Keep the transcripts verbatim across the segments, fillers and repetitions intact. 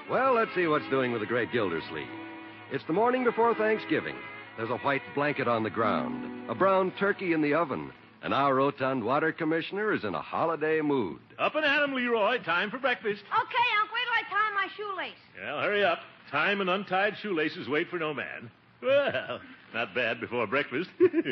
Well, let's see what's doing with the great Gildersleeve. It's the morning before Thanksgiving. There's a white blanket on the ground, a brown turkey in the oven, and our rotund water commissioner is in a holiday mood. Up and at 'em, Leroy. Time for breakfast. Okay, Unc. Wait till I tie my shoelace. Well, hurry up. Time and untied shoelaces wait for no man. Well, not bad before breakfast.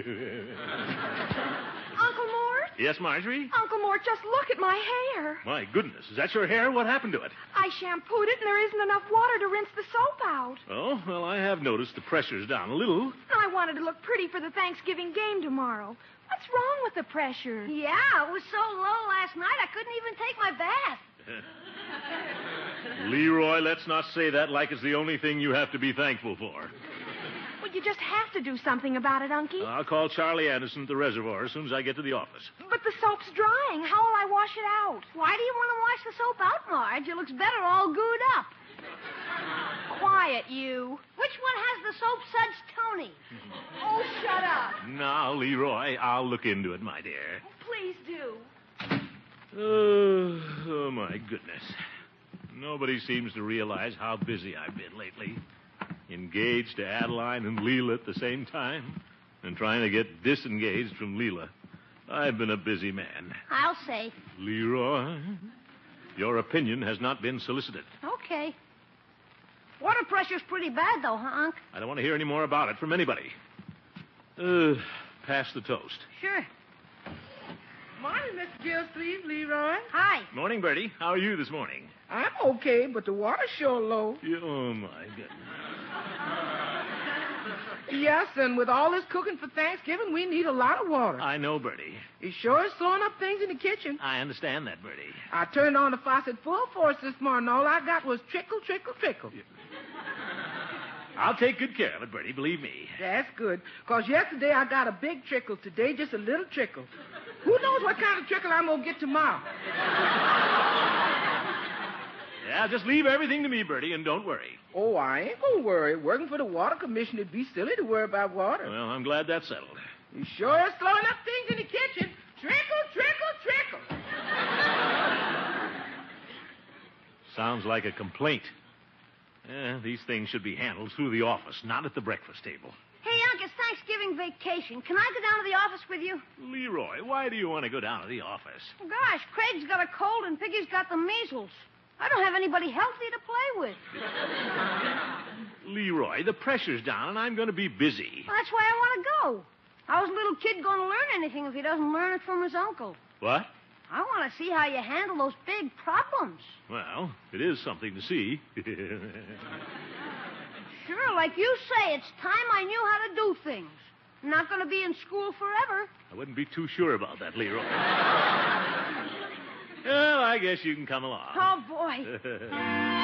Uncle Mort? Yes, Marjorie? Uncle Mort, just look at my hair. My goodness, is that your hair? What happened to it? I shampooed it, and there isn't enough water to rinse the soap out. Oh, well, I have noticed the pressure's down a little. I wanted to look pretty for the Thanksgiving game tomorrow. What's wrong with the pressure? Yeah, it was so low last night I couldn't even take my bath. Leroy, let's not say that like it's the only thing you have to be thankful for. Well, you just have to do something about it, Unky. I'll call Charlie Anderson at the reservoir as soon as I get to the office. But the soap's drying. How will I wash it out? Why do you want to wash the soap out, Marge? It looks better all gooed up. Quiet, you. Which one has the soap suds, Tony? Oh, shut up. Now, Leroy, I'll look into it, my dear. Please do. Oh, oh, my goodness. Nobody seems to realize how busy I've been lately. Engaged to Adeline and Leela at the same time, and trying to get disengaged from Leela. I've been a busy man. I'll say. Leroy, your opinion has not been solicited. Okay. Water pressure's pretty bad, though, huh, Unc? I don't want to hear any more about it from anybody. Uh, pass the toast. Sure. Morning, Mister Gildersleeve, Leroy. Hi. Morning, Bertie. How are you this morning? I'm okay, but the water's sure low. Yeah, oh, my goodness. Yes, and with all this cooking for Thanksgiving, we need a lot of water. I know, Bertie. It sure is slowing up things in the kitchen. I understand that, Bertie. I turned on the faucet full force this morning. All I got was trickle, trickle, trickle. Yeah. I'll take good care of it, Bertie, believe me. That's good, because yesterday I got a big trickle. Today, just a little trickle. Who knows what kind of trickle I'm going to get tomorrow? Yeah, just leave everything to me, Bertie, and don't worry. Oh, I ain't going to worry. Working for the water commission, it'd be silly to worry about water. Well, I'm glad that's settled. You sure is slowing up things in the kitchen. Trickle, trickle, trickle. Sounds like a complaint. Eh, these things should be handled through the office, not at the breakfast table. Hey, Unc, it's Thanksgiving vacation. Can I go down to the office with you? Leroy, why do you want to go down to the office? Gosh, Craig's got a cold and Piggy's got the measles. I don't have anybody healthy to play with. Leroy, the pressure's down, and I'm going to be busy. Well, that's why I want to go. How's a little kid going to learn anything if he doesn't learn it from his uncle? What? I want to see how you handle those big problems. Well, it is something to see. Sure, like you say, it's time I knew how to do things. I'm not going to be in school forever. I wouldn't be too sure about that, Leroy. Well, I guess you can come along. Oh, boy.